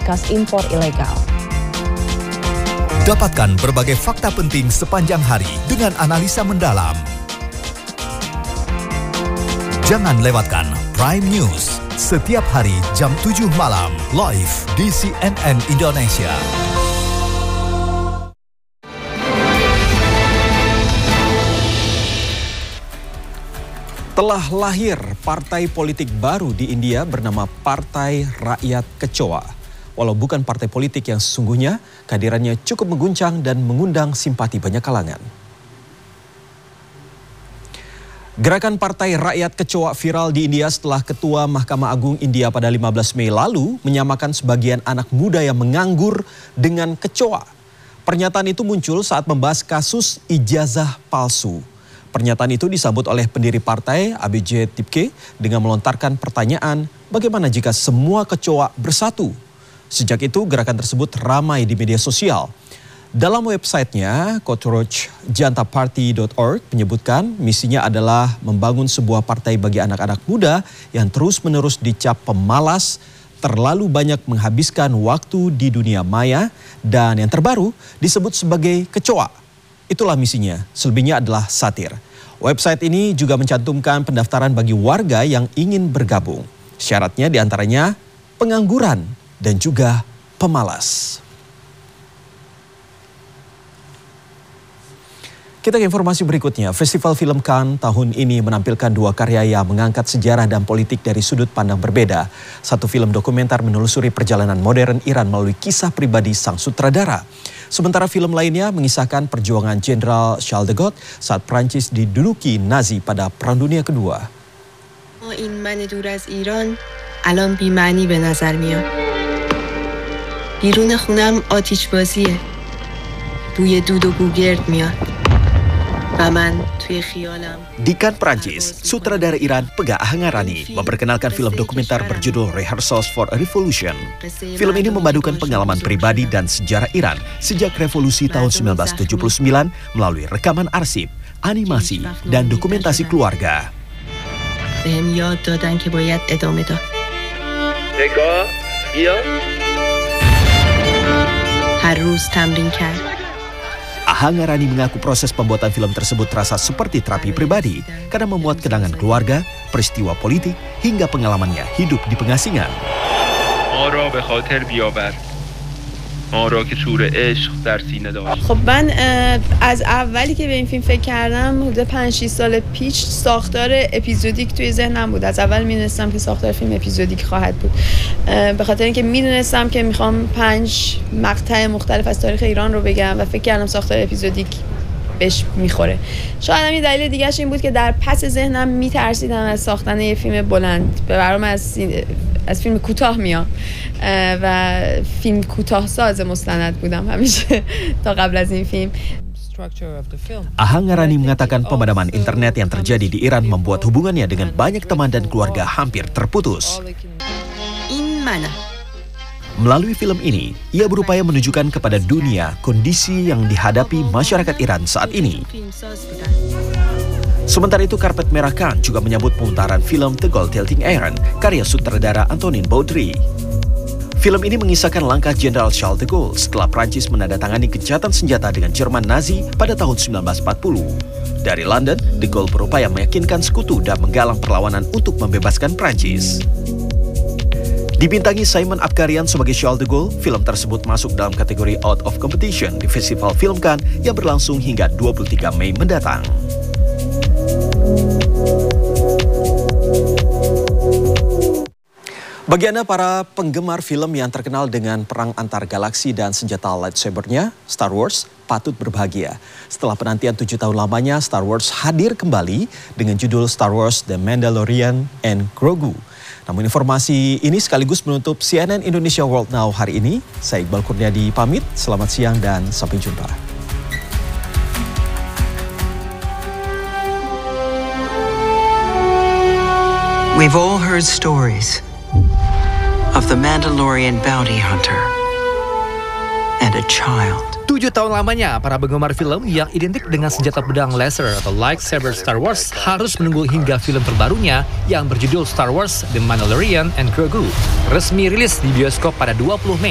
bekas impor ilegal. Dapatkan berbagai fakta penting sepanjang hari dengan analisa mendalam. Jangan lewatkan Prime News setiap hari jam 7 malam live di CNN Indonesia. Telah lahir partai politik baru di India bernama Partai Rakyat Kecoa. Walau bukan partai politik yang sesungguhnya, kehadirannya cukup mengguncang dan mengundang simpati banyak kalangan. Gerakan Partai Rakyat Kecoa viral di India setelah Ketua Mahkamah Agung India pada 15 Mei lalu menyamakan sebagian anak muda yang menganggur dengan kecoa. Pernyataan itu muncul saat membahas kasus ijazah palsu. Pernyataan itu disambut oleh pendiri partai Abhijit Dipke dengan melontarkan pertanyaan, bagaimana jika semua kecoa bersatu? Sejak itu gerakan tersebut ramai di media sosial. Dalam websitenya, cockroachjantaparty.org menyebutkan misinya adalah membangun sebuah partai bagi anak-anak muda yang terus-menerus dicap pemalas, terlalu banyak menghabiskan waktu di dunia maya, dan yang terbaru disebut sebagai kecoa. Itulah misinya, selebihnya adalah satir. Website ini juga mencantumkan pendaftaran bagi warga yang ingin bergabung. Syaratnya diantaranya pengangguran dan juga pemalas. Kita ke informasi berikutnya. Festival Film Cannes tahun ini menampilkan dua karya yang mengangkat sejarah dan politik dari sudut pandang berbeda. Satu film dokumenter menelusuri perjalanan modern Iran melalui kisah pribadi sang sutradara. Sementara film lainnya mengisahkan perjuangan Jenderal Charles de Gaulle saat Prancis diduduki Nazi pada Perang Dunia Kedua. این من دور از ایران الان بی‌معنی به نظر میاد. بیرون خونم آتش بازیه. بوی دود و گوگرد میاد. Di Cannes, Prancis, sutradara Iran Pegah Ahangarani memperkenalkan film dokumenter berjudul Rehearsals for a Revolution. Film ini memadukan pengalaman pribadi dan sejarah Iran sejak revolusi tahun 1979 melalui rekaman arsip, animasi, dan dokumentasi keluarga. Ahangarani mengaku proses pembuatan film tersebut terasa seperti terapi pribadi karena memuat kenangan keluarga, peristiwa politik, hingga pengalamannya hidup di pengasingan. خب من از اولی که به این فیلم فکر کردم حدود 5-6 سال پیش ساختار اپیزودیک توی ذهنم بود. از اول میدونستم که ساختار فیلم اپیزودیک خواهد بود. به خاطر اینکه میدونستم که میخوام 5 مقطع مختلف از تاریخ ایران رو بگم و فکر کردم ساختار اپیزودیک بهش میخوره. شاید همین دلیل دیگه‌اش این بود که در پس ذهنم میترسیدم از ساختن یه فیلم بلند. به برام از فیلم کوتاه میام و فیلم کوتاه ساز مستند بودم همیشه تا قبل از این فیلم. Ahangarani mengatakan pemadaman internet yang terjadi di Iran membuat hubungannya dengan banyak teman dan keluarga hampir terputus. Melalui film ini, ia berupaya menunjukkan kepada dunia kondisi yang dihadapi masyarakat Iran saat ini. Sementara itu, Karpet Merah Cannes juga menyambut pemutaran film The Gold Tilting Iron, karya sutradara Antonin Baudry. Film ini mengisahkan langkah Jenderal Charles de Gaulle setelah Prancis menandatangani gencatan senjata dengan Jerman Nazi pada tahun 1940. Dari London, de Gaulle berupaya meyakinkan sekutu dan menggalang perlawanan untuk membebaskan Prancis. Dibintangi Simon Abkarian sebagai Charles de Gaulle, film tersebut masuk dalam kategori Out of Competition di Festival Film Cannes yang berlangsung hingga 23 Mei mendatang. Bagi Anda para penggemar film yang terkenal dengan perang antar galaksi dan senjata lightsabernya, Star Wars patut berbahagia. Setelah penantian 7 tahun lamanya, Star Wars hadir kembali dengan judul Star Wars The Mandalorian and Grogu. Namun informasi ini sekaligus menutup CNN Indonesia World Now hari ini. Saya Iqbal Kurniadi pamit, selamat siang dan sampai jumpa. We've all heard stories of the Mandalorian bounty hunter and a child. 7 tahun lamanya, para penggemar film yang identik dengan senjata pedang laser atau lightsaber Star Wars harus menunggu hingga film terbarunya yang berjudul Star Wars The Mandalorian and Grogu resmi rilis di bioskop pada 20 Mei.